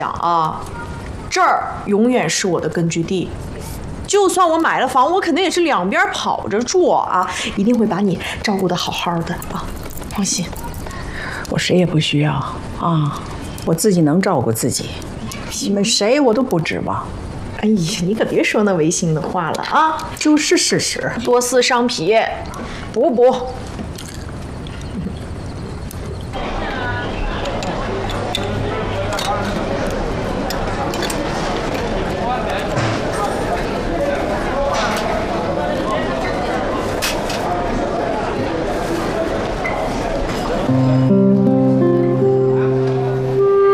啊，这儿永远是我的根据地。就算我买了房，我肯定也是两边跑着住啊，一定会把你照顾得好好的啊，放心。 我谁也不需要啊，我自己能照顾自己，你们谁我都不指望。 哎呀，你可别说那违心的话了啊！ 就是事实。 多思伤脾，补补。